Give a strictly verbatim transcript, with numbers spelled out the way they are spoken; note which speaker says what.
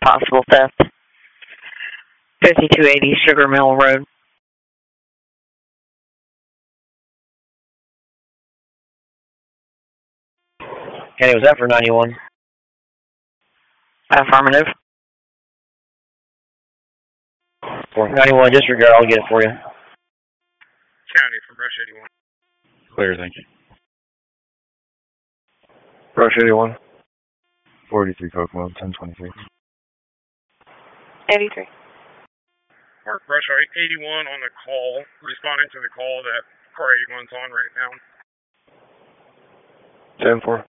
Speaker 1: possible theft. fifty-two eighty Sugar Mill Road.
Speaker 2: Kenny, was that for ninety-one?
Speaker 1: Affirmative.
Speaker 2: For ninety-one, disregard, I'll get it for you.
Speaker 3: County from Rush eighty-one.
Speaker 4: Clear, thank you.
Speaker 5: Rush eighty-one.
Speaker 4: forty-three Kokomo, ten twenty-three.
Speaker 1: eighty-three.
Speaker 3: Mark Rush eighty-one on the call, responding to the call that car eighty-one's on right now.
Speaker 5: ten four.